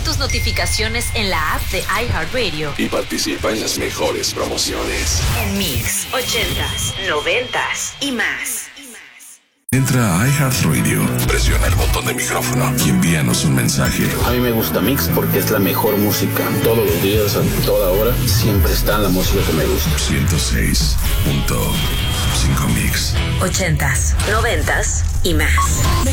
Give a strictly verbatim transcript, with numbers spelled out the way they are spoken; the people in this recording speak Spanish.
tus notificaciones en la app de iHeartRadio y participa en las mejores promociones. En Mix, ochentas, noventas y más. Entra a iHeartRadio, presiona el botón de micrófono y envíanos un mensaje. A mí me gusta Mix porque es la mejor música. Todos los días, a toda hora, siempre está la música que me gusta. ciento seis punto cinco Mix. Ochentas, noventas y más.